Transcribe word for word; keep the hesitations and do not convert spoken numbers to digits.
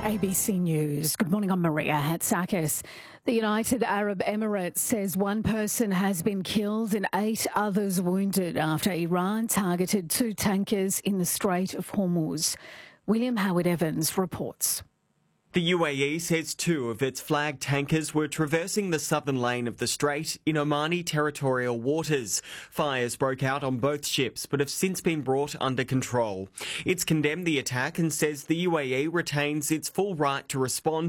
A B C News. Good morning, I'm Maria Hatzakis. The United Arab Emirates says one person has been killed and eight others wounded after Iran targeted two tankers in the Strait of Hormuz. William Howard Evans reports. The U A E says two of its flagged tankers were traversing the southern lane of the strait in Omani territorial waters. Fires broke out on both ships but have since been brought under control. It's condemned the attack and says the U A E retains its full right to respond